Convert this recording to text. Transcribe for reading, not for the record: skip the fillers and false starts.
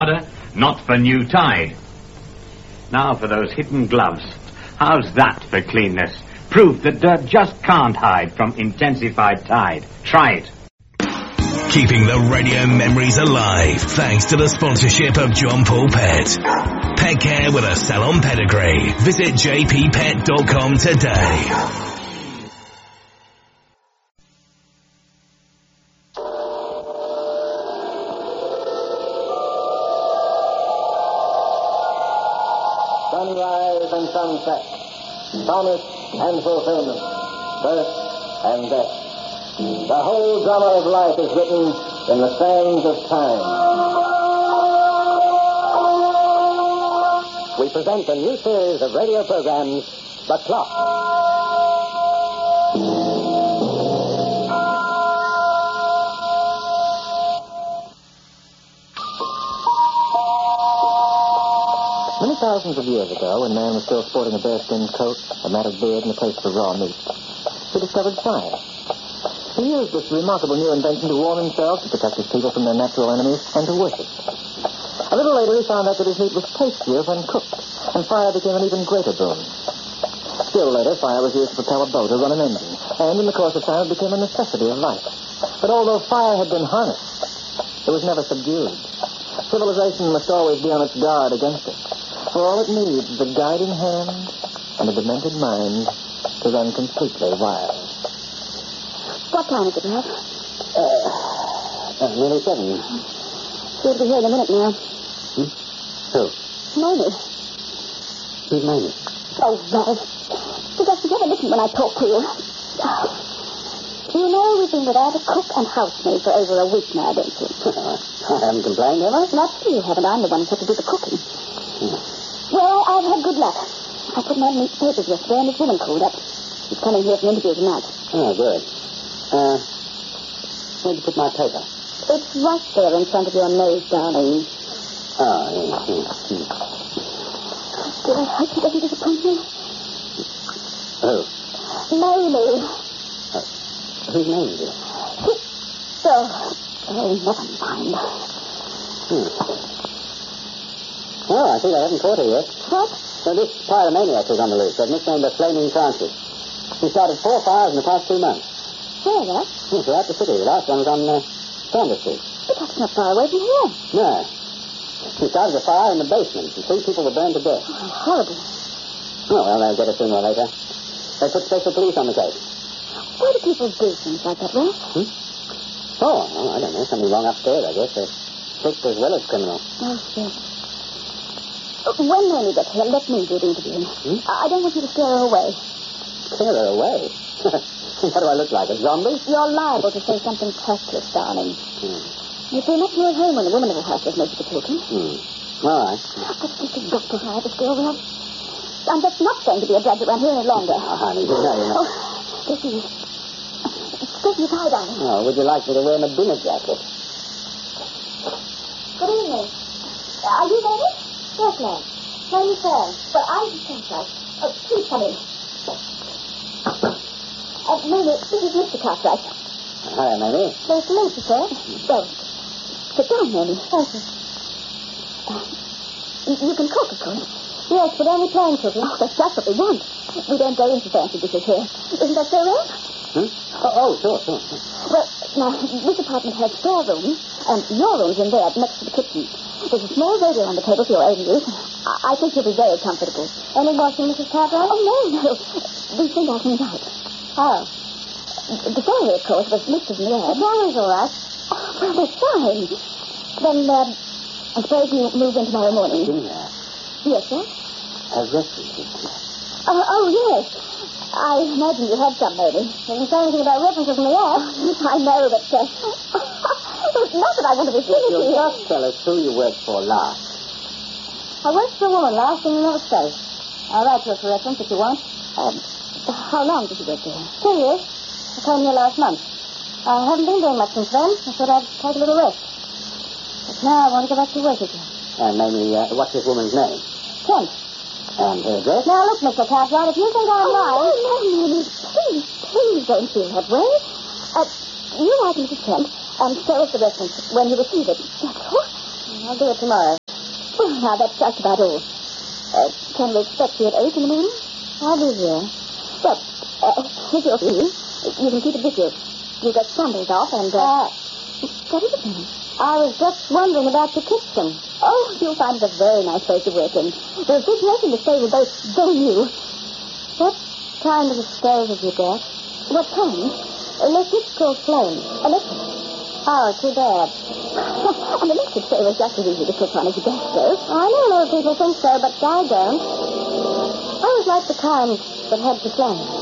not for new Tide. Now for those hidden gloves. How's that for cleanness? Proof that dirt just can't hide from intensified Tide. Try it. Keeping the radio memories alive thanks to the sponsorship of John Paul Pet. Pet care with a salon pedigree. Visit jppet.com today. Sunrise and sunset, promise and fulfillment, birth and death. The whole drama of life is written in the sands of time. We present a new series of radio programs, The Clock. Many thousands of years ago, when man was still sporting a bearskin coat, a matted beard, and a taste for raw meat, he discovered fire. He used this remarkable new invention to warm himself, to protect his people from their natural enemies, and to worship. A little later, he found out that his meat was tastier when cooked, and fire became an even greater boon. Still later, fire was used to propel a boat or run an engine, and in the course of time, it became a necessity of life. But although fire had been harnessed, it was never subdued. Civilization must always be on its guard against it. For all it needs is a guiding hand and a demented mind to run completely wild. What time is it, Ralph? Nearly 7. She'll be here in a minute now. Who? Mamie. Who's Mamie? Oh, Ralph. You just never listen when I talk to you. You know we've been without a cook and housemaid for over a week now, don't you? I haven't complained, have I? Naturally you haven't. I'm the one who's had to do the cooking. Well, I've had good luck. I put my meat papers yesterday and this woman called up. She's coming here for an interview tonight. Oh, good. Where'd you put my paper? It's right there in front of your nose, darling. Oh, yes. Did I hope she doesn't disappoint me? Who? Mamie. Whose name is it? Oh, never mind. Oh, I think I haven't caught her yet. What? So this pyromaniac was on the loose, nicknamed the Flaming Francis. He started 4 fires in the past 2 months. Where, that? Yes, throughout the city. The last one was on Sander Street. But that's not far away from here. No. He started a fire in the basement, and 3 people were burned to death. Oh, horrible. Oh, well, they'll get it sooner or later. They put special police on the case. Why do people do things like that, Ralph? Oh, well, I don't know. Something wrong upstairs, I guess. They're sick as well as criminal. Oh, yes. When Mamie gets here, let me do the interview. I don't want you to scare her away. Scare her away? What do I look like, a zombie? You're liable to say something tactless, darling. You feel much more at home when the woman of the house does most of the talking. All right. But this is Dr. Hyde, this girl, Ralph. I'm just not going to be a drudge around here any longer. Oh, honey, you know. Oh, this is... Excuse me, hi, darling. Oh, would you like me to wear my dinner jacket? Good evening. Are you ready? Yes, ma'am. Mamie Fair. Well, I'm the Cartwright. Oh, please come in. Mamie, this is Mr. Cartwright. Hi, Mamie. There's the lady, sir. Well, sit down, Mamie. Thank you. You can cook, of course. Yes, but only plain cooking. Oh, that's just what we want. We don't go into fancy dishes here. Isn't that so, Ralph? Oh, sure. Well, now, this apartment has 4 rooms, and your room's in there next to the kitchen. There's a small radio on the table for your own use. I think you'll be very comfortable. Any washing, Mrs. Cartwright? Oh, no. We send our things out. Oh. The salary, of course, was listed in the ad. The salary's all right. Oh, well, that's fine. Then, I suppose you move in tomorrow morning. Dinner. Yes, sir? A reference. Oh, yes. I imagine you had some, maybe. Doesn't say anything about references in the ad. I know, but, not that I want to be silly to you. Just tell us who you worked for last. I worked for a woman last in another state. I'll write to her for reference if you want. How long did you work there? 2 years. I came here last month. I haven't been doing much since then. I thought I'd take a little rest. But now I want to go back to work again. Mamie, what's this woman's name? Kent. And her address? Now, look, Mr. Cartwright, if you think I'm lying... No, please don't feel that way. You write Mrs. Kent and show us the reference when you receive it. That's all. I'll do it tomorrow. Oh, now, that's just about all. Can we expect you at 8 in the morning? I'll be here. Well, here's your fee. You can keep it with you. You get sandals off and, what is it, Penny? I was just wondering about the kitchen. Oh, you'll find it a very nice place to work in. The refrigeration display will both very new. What kind of a stove have you got? What kind? Electrical flame. Electric? Oh, too bad. An electric stove is just as easy to cook on as a gas stove. I know a lot of people think so, but I don't. I always liked the kind that had the flame.